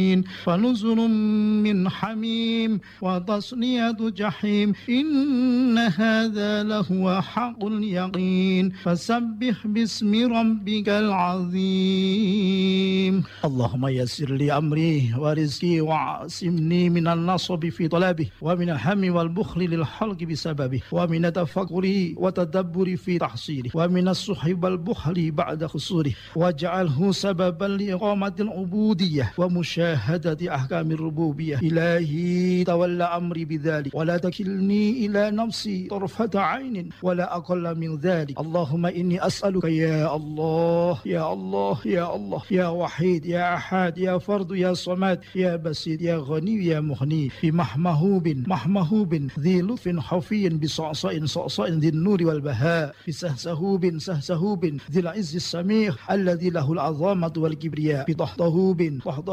فنزل من حميم وتصلية جحيم إن هذا لهو حق اليقين فسبح باسم ربك العظيم. اللهم يسر لي أمري ورزقي وعصمني من النصب في طلبه ومن الهم والبخل للحلق بسببه ومن التفكر وتدبر في تحصيله ومن الصحب والبخل بعد خسوره واجعله سببا لإقامة العبودية ومشاهدة أحكام الربوبية. إلهي تولى أمري بذلك ولا تكلني إلى نفسي طرفة عين ولا أقل من ذلك. اللهم إني أسألك يا الله يا الله يا الله يا وحيد يا أحد يا فرد يا صمد يا بسيط يا غني يا مغني محمهوب ذي لطف خفي بصعصاء صعصاء ذي النور والبهاء بسهسهوب ذي العز السميع الذي له العظامة والكبرياء بطهطهوب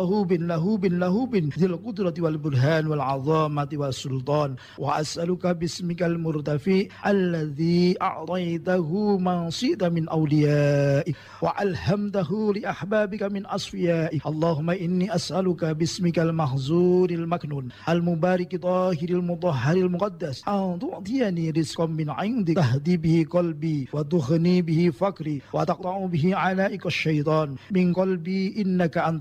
لهوب ذي القدرة والبرهان والعظامة والسلطان. وأسألك باسمك المرتفع الذي أعطيته من شئت من أوليائك وألهمته لأحبابك من أصفيائك. اللهم إني أسألك باسمك المحزون المكنون المبارك طاهر المطهر المقدس أن تعطيني رزقا من عندك تهدي به قلبي وتغني به فقري وتقطع به علائق الشيطان من قلبي إنك أنت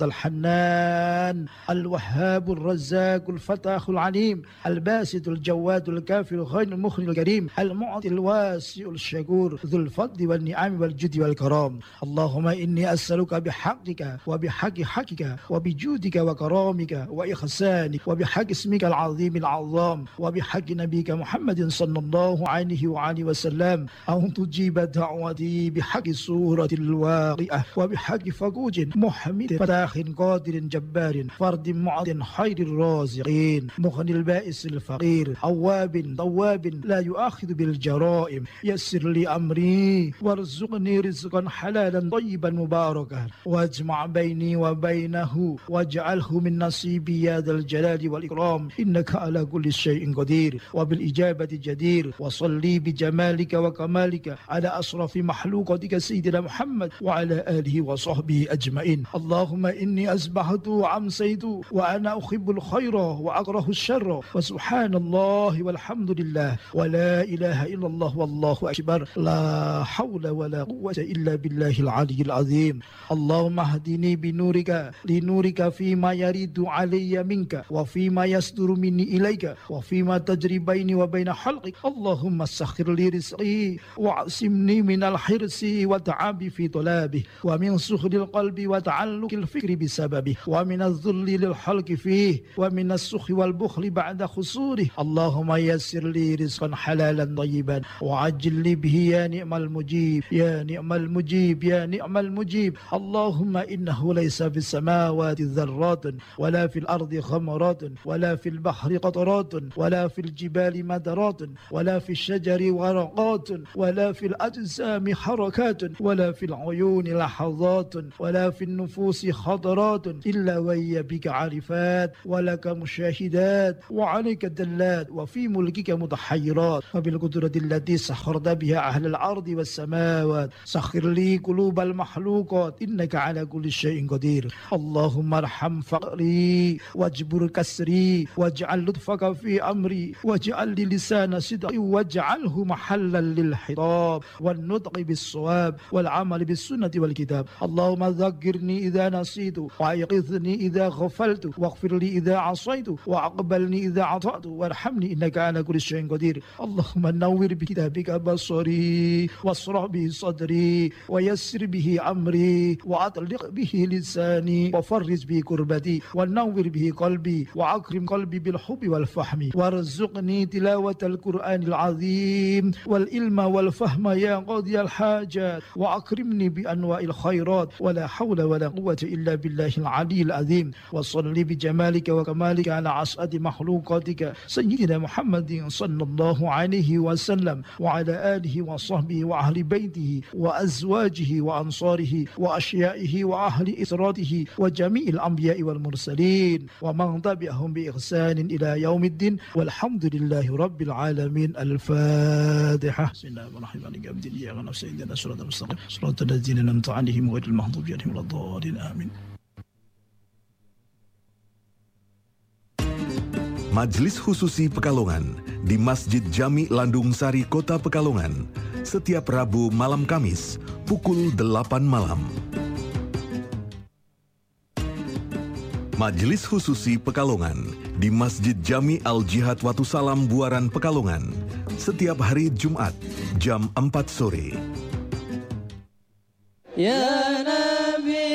الحنان الوهاب الرزاق الفتاح العليم الباسط الجواد الكافي الخير المخرج الكريم المعطي الواسع الشكور ذو الفضل والنعم والجد والكرام. اللهم إني أسألك بحقك وبحق حقك وبجودك وكرامك وإحسانك وبحق اسمك العظيم العظام وبحق نبيك محمد صلى الله عليه وآله وسلم أن تجيب دعوتي بحق سورة الواقعة وبحق فقوج محمد فتاح قادر جبار فرد معد خير الرازقين مغني البائس الفقير أواب ضواب لا يؤاخذ بالجرائم. يسر لي أمري وارزقني رزقا حلالا طيبا مباركا واجمع بيني وبينه واجعله من نصيبي يا ذا الجلال والإكرام إنك على كل شيء قدير وبالإجابة جدير. وصلي بجمالك وكمالك على أشرف مخلوقاتك سيدنا محمد وعلى آله وصحبه أجمعين. اللهم إني أصبحت وأمسيت وأنا أحب الخير وأكره الشر وسبحان الله والحمد لله ولا إله إلا الله والله أكبر لا حول ولا قوة إلا بالله العلي العظيم. اللهم اهدني بنورك لنورك فيما يريد علي منك وفيما يصدر مني إليك وفيما تجري بيني وبين خلقك. اللهم سخر لي رزقي واعصمني من الحرص والتعب في طلبه ومن سخر القلب وتعلق الفكر بسببه ومن الذل للحلق فيه ومن السخ والبخل بعد خسوره. اللهم يسر لي رزقا حلالا طيبا وعجل لي به يا نعم المجيب يا نعم المجيب يا نعم المجيب. اللهم إنه ليس في السماوات ذرات ولا في الأرض خمرات ولا في البحر قطرات ولا في الجبال مدرات ولا في الشجر ورقات ولا في الأجسام حركات ولا في العيون لحظات ولا في النفوس خضرات إلا وهي بك عارفات ولك مشاهدات وعليك دلات وفي ملكك متحيرات وبالقدرة التي سخرت بها أهل الأرض والسماوات سخر لي قلوب المخلوقات إنك على كل شيء قدير. اللهم ارحم فقري واجبر كسري واجعل لطفك في أمري واجعل لي لسان صدق واجعله محلا للخطاب والنطق بالصواب والعمل بالسنة والكتاب. اللهم ذكرني إذا نسيت وأيقظني إذا غفلت واغفر لي إذا عصيت وأقبلني إذا عطأت وارحمني إنك على كل شيء قدير. اللهم نور بكتابك بصري واشرح به صدري ويسر به أمري وأطلق به لساني وفرج به كربتي ونور به قلبي وأكرم قلبي بالحب والفهم وارزقني تلاوة القرآن العظيم والعلم والفهم يا قاضي الحاجات وأكرمني بأنواع الخيرات ولا حول ولا قوة إلا بالله العلي العظيم. وصل بجمالك وكمالك على أسعد مخلوقاتك سيدنا محمد صلى الله عليه وسلم وعلى آله وصحبه وأهل بيته وأزواجه وأنصاره وأشيائه وأهل إسراته وجميع الأنبياء والمرسلين ومن تبعهم بإحسان إلى يوم الدين والحمد لله رب العالمين. الفاتحة. بسم الله الرحمن الرحيم. إياك نستعين اهدنا الصراط المستقيم صراط الذين أنعمت عليهم غير المغضوب عليهم ولا الضالين آمين. Majelis Khususi Pekalongan di Masjid Jami Landung Sari Kota Pekalongan setiap Rabu malam Kamis pukul 8 malam. Majelis Khususi Pekalongan di Masjid Jami Al-Jihad Watu Salam Buaran Pekalongan setiap hari Jumat jam 4 sore. Ya Nabi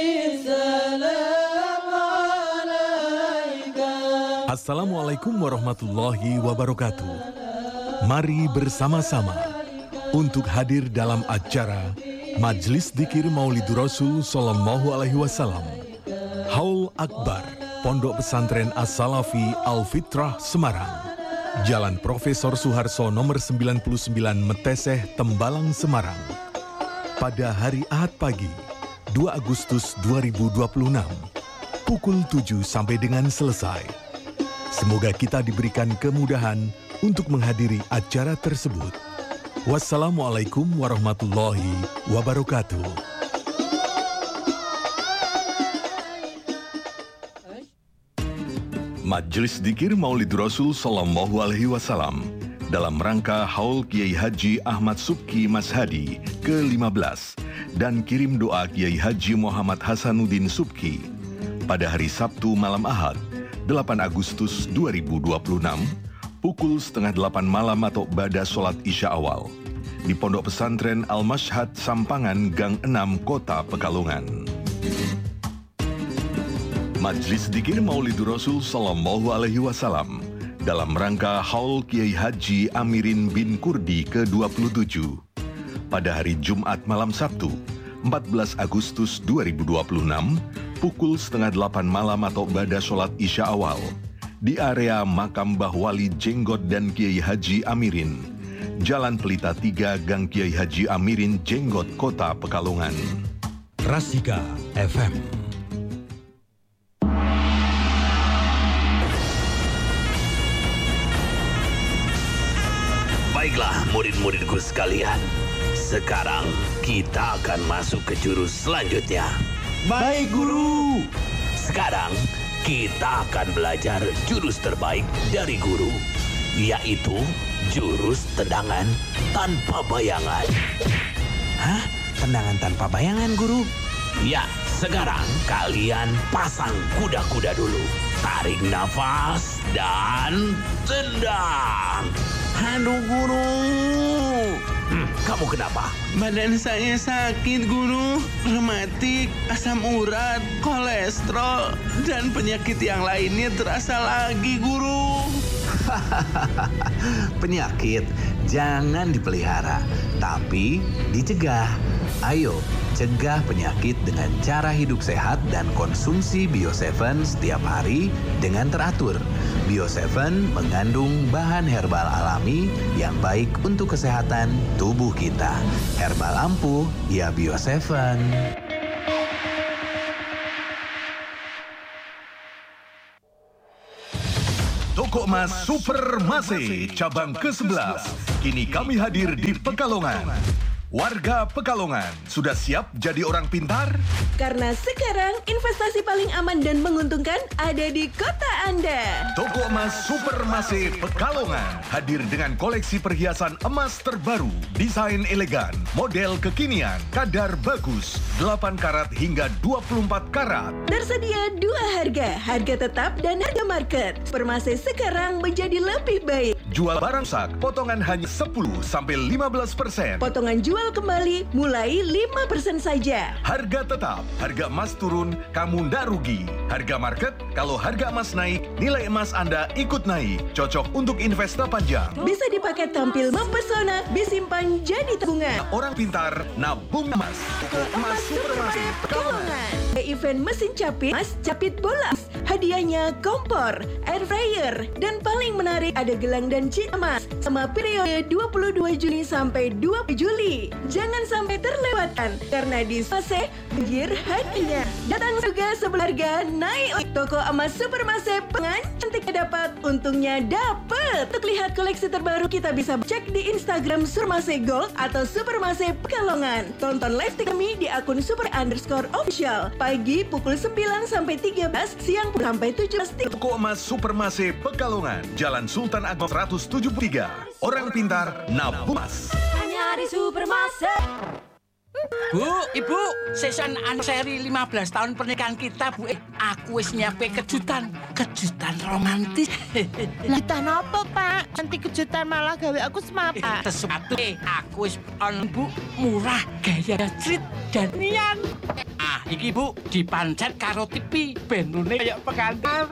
salam alaika. Assalamualaikum warahmatullahi wabarakatuh. Mari bersama-sama untuk hadir dalam acara Majelis Dzikir Maulidur Rasul Sallallahu Alaihi Wasallam Haul Akbar Pondok Pesantren As-Salafi Al-Fitrah Semarang, Jalan Profesor Suharto nomor 99 Meteseh, Tembalang, Semarang. Pada hari Ahad pagi, 2 Agustus 2026, pukul 7 sampai dengan selesai. Semoga kita diberikan kemudahan untuk menghadiri acara tersebut. Wassalamualaikum warahmatullahi wabarakatuh. Majelis Dzikir Maulidur Rasul Sallallahu Alaihi Wasallam dalam rangka Haul Kiai Haji Ahmad Subki Mas Hadi ke-15 dan kirim doa Kiai Haji Muhammad Hasanuddin Subki pada hari Sabtu malam Ahad 8 Agustus 2026 pukul setengah 8 malam atau ba'da sholat Isya awal di Pondok Pesantren Al-Mashhad Sampangan Gang 6 Kota Pekalongan. Majelis Dzikir Maulidur Rasul Sallallahu Alaihi Wasallam dalam rangka Haul Kiai Haji Amirin bin Kurdi ke-27 pada hari Jumat malam Sabtu 14 Agustus 2026 pukul setengah 8 malam atau ba'da sholat Isya awal di area Makam Mbah Wali Jenggot dan Kiai Haji Amirin, Jalan Pelita 3 Gang Kiai Haji Amirin Jenggot Kota Pekalongan. Rasika FM. Baiklah murid-muridku sekalian, sekarang kita akan masuk ke jurus selanjutnya. Baik guru. Sekarang kita akan belajar jurus terbaik dari guru, yaitu jurus tendangan tanpa bayangan. Hah? Tendangan tanpa bayangan, guru? Ya, sekarang kalian pasang kuda-kuda dulu. Tarik nafas dan tendang. Aduh, guru. Kamu kenapa? Badan saya sakit guru. Rematik, asam urat, kolesterol, dan penyakit yang lainnya terasa lagi guru. Penyakit jangan dipelihara, tapi dicegah. Ayo, cegah penyakit dengan cara hidup sehat dan konsumsi Bio7 setiap hari dengan teratur. Bio7 mengandung bahan herbal alami yang baik untuk kesehatan tubuh kita. Herbal ampuh, ya Bio7. Toko Emas Super Mase cabang ke-11 kini kami hadir di Pekalongan. Warga Pekalongan, sudah siap jadi orang pintar? Karena sekarang investasi paling aman dan menguntungkan ada di kota Anda. Toko Emas Super Mase Pekalongan hadir dengan koleksi perhiasan emas terbaru, desain elegan, model kekinian, kadar bagus, 8 karat hingga 24 karat. Tersedia 2 harga tetap dan harga market. Supermase sekarang menjadi lebih baik. Jual barang sak, potongan hanya 10-15%. Potongan jual kembali mulai 5% saja. Harga tetap, harga emas turun, kamu ndak rugi. Harga market, kalau harga emas naik, nilai emas Anda ikut naik. Cocok untuk investa panjang. Bisa dipakai tampil mempesona, disimpan jadi tabungan. Orang pintar, nabung emas. Toko Emas Supermase Pekalongan. Event mesin capit, mas capit bola. Hadiahnya kompor, air fryer, dan paling menarik ada gelang dan cincin emas sama periode 22 Juni sampai 20 Juli. Jangan sampai terlewatkan karena di Mase banjir hadiahnya. Datang juga sebelum harga naik. Toko Emas Supermase Pengantin suntiknya dapat, untungnya dapat. Untuk lihat koleksi terbaru kita bisa cek di Instagram Supermase Gold atau Supermase Pekalongan. Tonton live kami di akun super_official. Pagi pukul 9 sampai 13, siang sampai 17. Toko Emas Supermase Pekalongan, Jalan Sultan Agung 173. Orang pintar nabung emas. Hanya di Supermase. Bu, Ibu, season seri 15 tahun pernikahan kita, Bu. Aku wis nyiapke kejutan romantis. Kejutan apa, Pak? Nanti kejutan malah gawe aku semapa. Sesuatu aku wis on, Bu, murah, gaya street dan nian. Iki, Bu, dipancet karo TV, benune kayak pengantin.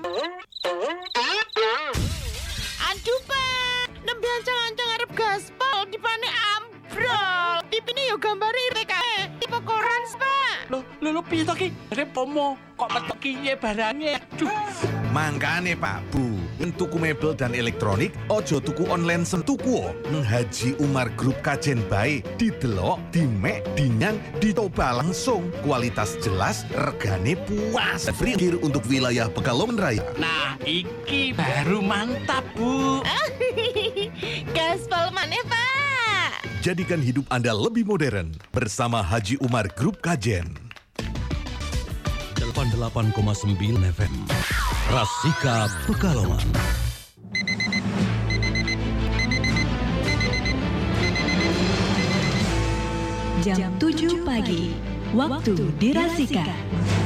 Aduh, Pak, nembe ancang-ancang arep gaspol dipane ambrol. Tipine yo gambar TKE, tipe koran, Pak. Lho piye to ki? Repomo kok metu kiye barange. Aduh. Mangkane Pak Bu, tuku mebel dan elektronik, ojo tuku online sentuku. Haji Umar Group Kajen bae, didelok, dimek, dinyang, ditoba langsung. Kualitas jelas, regane puas. Free gear untuk wilayah Pekalongan Raya. Nah, iki baru mantap, Bu. Gaspol maneh, Pak. Jadikan hidup Anda lebih modern bersama Haji Umar Group Kajen. 88,9 FM Rasika Pekalongan. Jam 7 pagi, waktu di Rasika.